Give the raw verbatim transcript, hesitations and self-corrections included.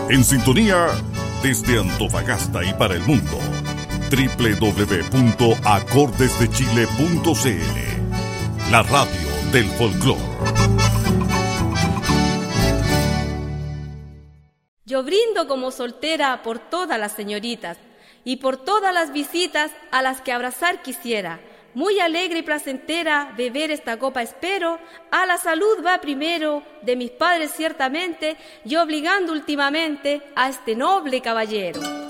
En sintonía desde Antofagasta y para el mundo. doble u doble u doble u punto acordes de chile punto c l. La radio del folclore. Yo brindo como soltera por todas las señoritas y por todas las visitas a las que abrazar quisiera. Muy alegre y placentera beber esta copa espero, a la salud va primero de mis padres ciertamente y obligando últimamente a este noble caballero.